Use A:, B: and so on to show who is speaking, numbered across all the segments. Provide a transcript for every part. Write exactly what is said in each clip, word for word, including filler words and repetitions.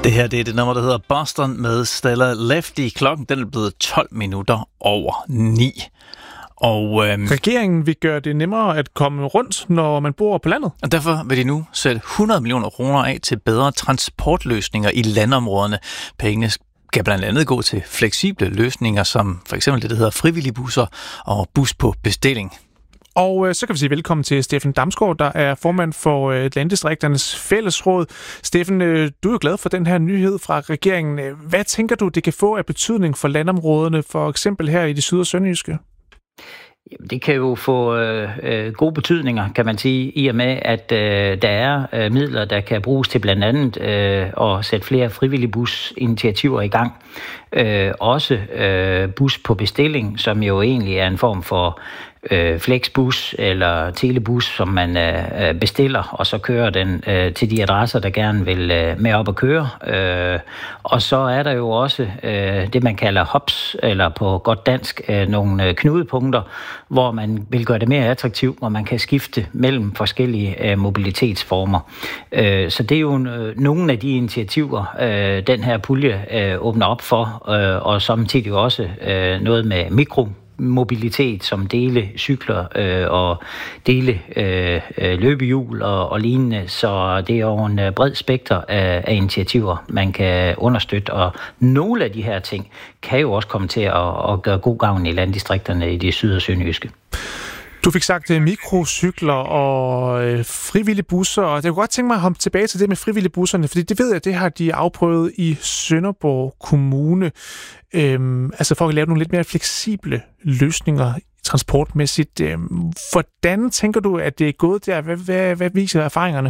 A: Det her det er det nummer, der hedder Boston med Stella Lefty. Klokken den er blevet tolv minutter over ni. Og, øhm,
B: Regeringen vil gøre det nemmere at komme rundt, når man bor på landet.
A: Og derfor vil de nu sætte hundrede millioner kroner af til bedre transportløsninger i landområderne. Pengene skal blandt andet gå til fleksible løsninger, som for eksempel det, der hedder frivillige busser og bus på bestilling.
B: Og øh, så kan vi sige velkommen til Steffen Damsgaard, der er formand for øh, Landdistrikternes Fællesråd. Steffen, øh, du er jo glad for den her nyhed fra regeringen. Hvad tænker du, det kan få af betydning for landområderne, for eksempel her i det syd- og sønderjyske?
C: Jamen, det kan jo få øh, øh, gode betydninger, kan man sige, i og med, at øh, der er øh, midler, der kan bruges til blandt andet øh, at sætte flere frivillige businitiativer i gang. Øh, også øh, bus på bestilling, som jo egentlig er en form for øh, flexbus eller telebus, som man øh, bestiller, og så kører den øh, til de adresser, der gerne vil øh, med op at køre. Øh, og så er der jo også øh, det, man kalder hubs, eller på godt dansk, øh, nogle øh, knudepunkter, hvor man vil gøre det mere attraktivt, hvor man kan skifte mellem forskellige øh, mobilitetsformer. Øh, så det er jo øh, nogle af de initiativer, øh, den her pulje øh, åbner op for, øh, og samtidig også øh, noget med mikro mobilitet, som dele cykler øh, og dele øh, løbehjul og, og lignende. Så det er jo en bred spekter af, af initiativer, man kan understøtte, og nogle af de her ting kan jo også komme til at, at gøre god gavn i landdistrikterne i det syd- og sønderjyske.
B: Du fik sagt uh, mikrocykler og uh, frivillige busser, og jeg kunne godt tænke mig at komme tilbage til det med frivillige busserne, fordi det ved jeg, det har de afprøvet i Sønderborg Kommune, øhm, altså for at lave nogle lidt mere fleksible løsninger transportmæssigt. Øhm, hvordan tænker du, at det er gået der? Hvad, hvad, hvad viser erfaringerne?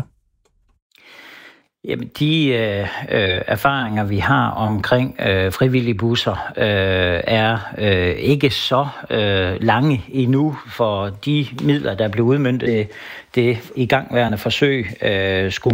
C: Jamen, de øh, øh, erfaringer, vi har omkring øh, frivillige busser, øh, er øh, ikke så øh, lange endnu, for de midler, der blev udmøntet, det igangværende forsøg, øh, skulle